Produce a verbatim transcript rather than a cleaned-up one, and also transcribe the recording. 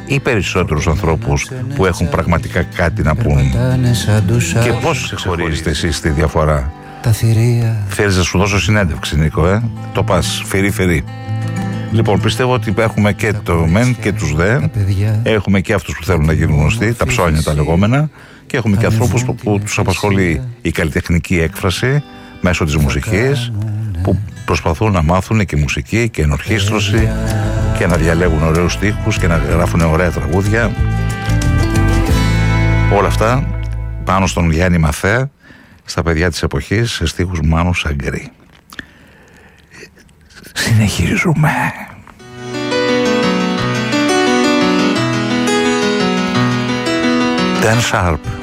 ή περισσότερους ανθρώπους που έχουν πραγματικά κάτι να πούν? Και πώς ξεχωρίζετε εσείς τη διαφορά? Θέλεις να σου δώσω συνέντευξη, Νίκο, ε? Το πας φυρί φυρί. Λοιπόν, πιστεύω ότι έχουμε και το μεν και τους δε. Έχουμε και αυτούς που θέλουν να γίνουν γνωστοί, τα ψώνια τα λεγόμενα. Και έχουμε και ανθρώπους που, που τους απασχολεί η καλλιτεχνική έκφραση μέσω της μουσικής, που προσπαθούν να μάθουν και μουσική και ενορχήστρωση και να διαλέγουν ωραίους στίχους και να γράφουν ωραία τραγούδια. Όλα αυτά πάνω στον Γιάννη Μαθαία, στα παιδιά της εποχής, σε στίχους Μάνου Σαγκρή. Συνεχίζουμε. Dan Sharp.